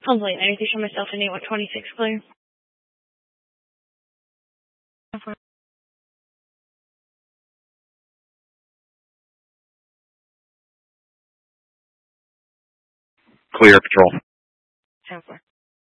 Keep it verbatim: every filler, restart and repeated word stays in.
Complete ninety-two, show myself in eight one twenty-six, clear. Clear, patrol. ten four.